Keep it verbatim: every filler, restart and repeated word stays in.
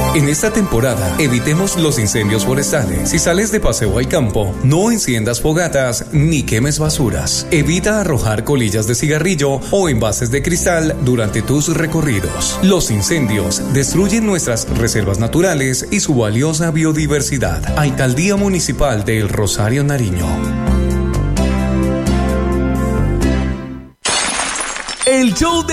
En esta temporada, evitemos los incendios forestales. Si sales de paseo al campo, no enciendas fogatas ni quemes basuras. Evita arrojar colillas de cigarrillo o envases de cristal durante tus recorridos. Los incendios destruyen nuestras reservas naturales y su valiosa biodiversidad. Alcaldía Municipal de El Rosario, Nariño. El show de